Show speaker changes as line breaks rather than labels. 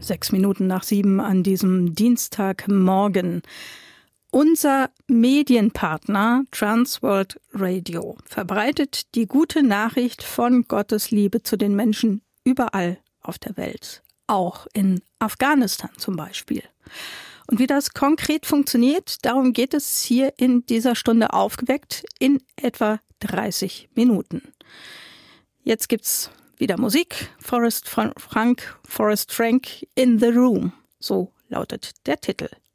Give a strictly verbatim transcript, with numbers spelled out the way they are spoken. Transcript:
Sechs Minuten nach sieben an diesem Dienstagmorgen. Unser Medienpartner Transworld Radio verbreitet die gute Nachricht von Gottes Liebe zu den Menschen überall auf der Welt. Auch in Afghanistan zum Beispiel. Und wie das konkret funktioniert, darum geht es hier in dieser Stunde aufgeweckt in etwa dreißig Minuten. Jetzt gibt's wieder Musik. Forrest Frank, Forrest Frank in the Room. So lautet der Titel.